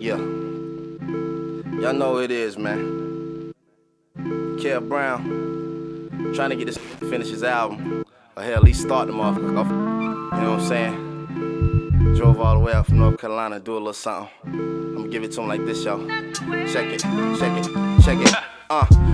Yeah. Y'all know who it is, man. Kev Brown, trying to get this finish his album, or hell, at least start the motherfucker off. You know what I'm saying? Drove all the way out from North Carolina to do a little something. I'ma give it to him like this, y'all. Check it, check it, check it.